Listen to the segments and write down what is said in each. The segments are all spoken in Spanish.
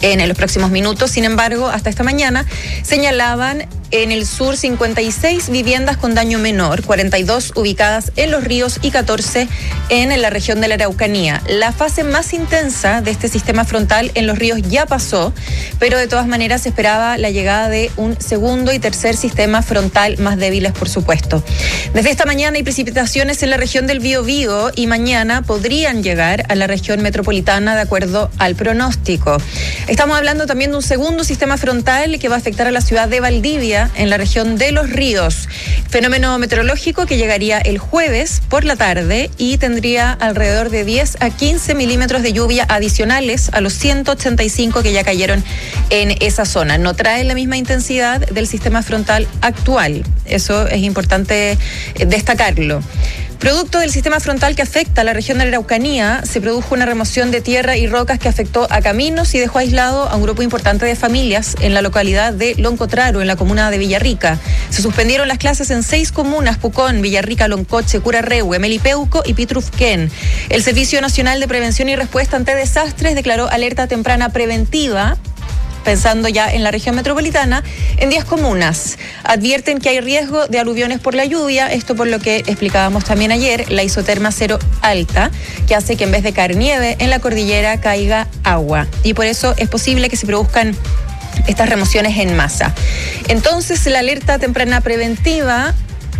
en los próximos minutos. Sin embargo, hasta esta mañana señalaban en el sur 56 viviendas con daño menor, 42 ubicadas en Los Ríos y 14 en la región de la Araucanía. La fase más intensa de este sistema frontal en Los Ríos ya pasó, pero de todas maneras se esperaba la llegada de un segundo y tercer sistema frontal más débiles, por supuesto. Desde esta mañana hay precipitaciones en la región del Biobío y mañana podrían llegar a la región metropolitana de acuerdo al pronóstico. Estamos hablando también de un segundo sistema frontal que va a afectar a la ciudad de Valdivia, en la región de Los Ríos. Fenómeno meteorológico que llegaría el jueves por la tarde y tendría alrededor de 10 a 15 milímetros de lluvia adicionales a los 185 que ya cayeron en esa zona. No trae la misma intensidad del sistema frontal actual. Eso es importante destacarlo. Producto del sistema frontal que afecta a la región de la Araucanía, se produjo una remoción de tierra y rocas que afectó a caminos y dejó aislado a un grupo importante de familias en la localidad de Loncotraro, en la comuna de Villarrica. Se suspendieron las clases en 6 comunas: Pucón, Villarrica, Loncoche, Curarrehue, Melipeuco y Pitrufquén. El Servicio Nacional de Prevención y Respuesta ante Desastres declaró alerta temprana preventiva, pensando ya en la región metropolitana, en 10 comunas. Advierten que hay riesgo de aluviones por la lluvia, esto por lo que explicábamos también ayer, la isoterma cero alta, que hace que en vez de caer nieve en la cordillera caiga agua. Y por eso es posible que se produzcan estas remociones en masa. Entonces, la alerta temprana preventiva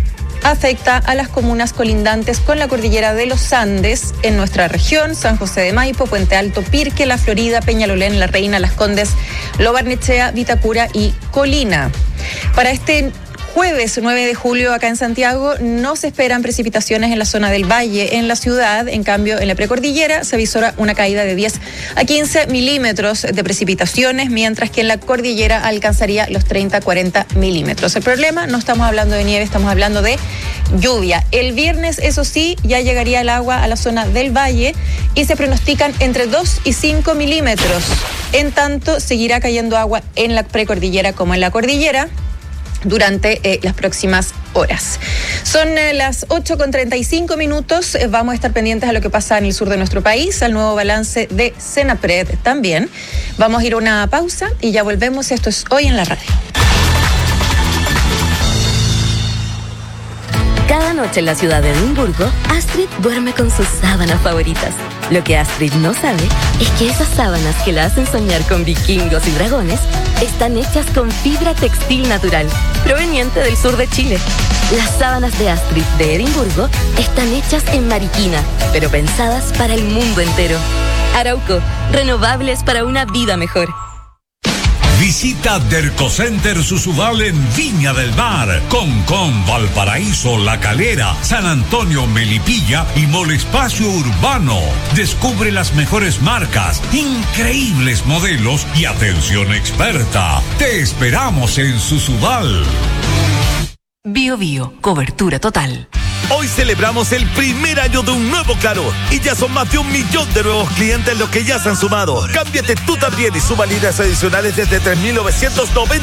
afecta a las comunas colindantes con la cordillera de los Andes en nuestra región: San José de Maipo, Puente Alto, Pirque, La Florida, Peñalolén, La Reina, Las Condes, Lo Barnechea, Vitacura y Colina. Para este jueves 9 de julio acá en Santiago no se esperan precipitaciones en la zona del valle, en la ciudad. En cambio, en la precordillera se avisora una caída de 10 a 15 milímetros de precipitaciones, mientras que en la cordillera alcanzaría los 30 a 40 milímetros. El problema, no estamos hablando de nieve, estamos hablando de lluvia. El viernes, eso sí, ya llegaría el agua a la zona del valle y se pronostican entre 2 y 5 milímetros. En tanto, seguirá cayendo agua en la precordillera como en la cordillera durante las próximas horas. Son las 8:35. Vamos a estar pendientes a lo que pasa en el sur de nuestro país, al nuevo balance de Senapred también. Vamos a ir a una pausa y ya volvemos. Esto es Hoy en la Radio. Cada noche en la ciudad de Edimburgo, Astrid duerme con sus sábanas favoritas. Lo que Astrid no sabe es que esas sábanas que la hacen soñar con vikingos y dragones están hechas con fibra textil natural, proveniente del sur de Chile. Las sábanas de Astrid de Edimburgo están hechas en Mariquina, pero pensadas para el mundo entero. Arauco, renovables para una vida mejor. Visita Dercocenter Susubal en Viña del Mar, Concón, Valparaíso, La Calera, San Antonio, Melipilla y Molespacio Urbano. Descubre las mejores marcas, increíbles modelos y atención experta. Te esperamos en Susubal. Bio Bio, cobertura total. Hoy celebramos el primer año de un nuevo Claro y ya son más de 1 millón de nuevos clientes los que ya se han sumado. Cámbiate tú también y suma líneas adicionales desde 3.990